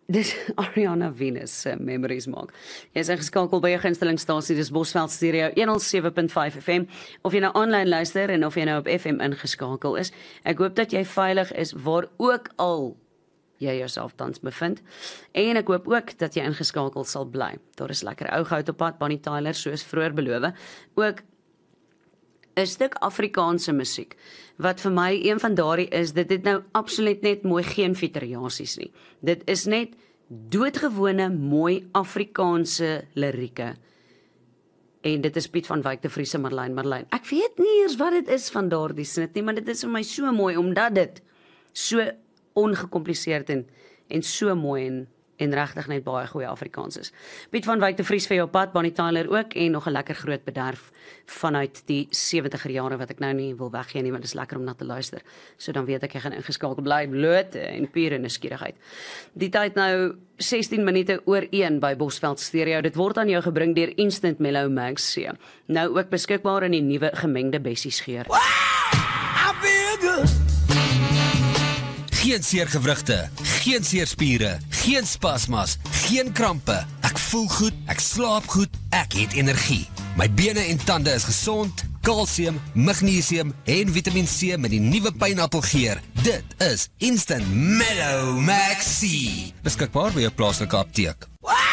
Dis Ariana Venus se Memories maak. Jy is ingeskakel by jou gunstelingstasie, dis Bosveld Stereo 107.5 FM, of jy nou aanlyn luister en of jy nou op FM ingeskakel is. Ek hoop dat jy veilig is waar ook al jy jouself tans bevind, en ek hoop ook dat jy ingeskakel sal bly. Daar is lekker ou goud op pad, Bonnie Tyler, soos vroeër beloof, ook 'n stuk Afrikaanse musiek, wat vir my een van daardie is, dit het nou absoluut net mooi geen variasies nie. Dit is net doodgewone, mooi Afrikaanse lirieke. En dit is Piet van Wyk de Vries se Marlyn. Ek weet nie eers wat dit is van daardie snit nie, maar dit is vir my so mooi, omdat dit so ongecompliseerd en so mooi en regtig net baie goeie Afrikaans is. Piet van Wyk de Vries vir jou pad, Bonnie Tyler ook, en nog 'n lekker groot bederf vanuit die 70er jare, wat ek nou nie wil weggee nie, want dit is lekker om na te luister. So dan weet ek, jy gaan ingeskakel bly, bloot en pure nuuskierigheid. Die tyd nou 16 minute oor 1 by Bosveld Stereo. Dit word aan jou gebring deur Instant Mellow Max C. Nou ook beskikbaar in die nuwe gemengde bessies geur. Geen seer gewrigte, geen seer spiere, geen spasmas, geen krampe. Ek voel goed, ek slaap goed, ek het energie. My bene en tande is gesond, kalsium, magnesium en Vitamiin C met die nuwe pineappelgeur. Dit is Instant Mellow Max C. Beskikbaar by jou plaaslike apteek.